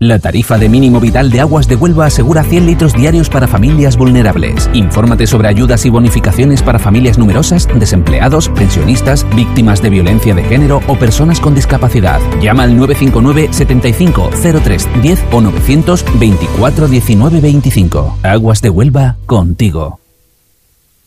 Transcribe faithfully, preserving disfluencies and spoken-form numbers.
La tarifa de mínimo vital de Aguas de Huelva asegura cien litros diarios para familias vulnerables. Infórmate sobre ayudas y bonificaciones para familias numerosas, desempleados, pensionistas, víctimas de violencia de género o personas con discapacidad. Llama al nueve cinco nueve, setenta y cinco, cero tres, diez o novecientos veinticuatro diecinueve veinticinco. Aguas de Huelva, contigo.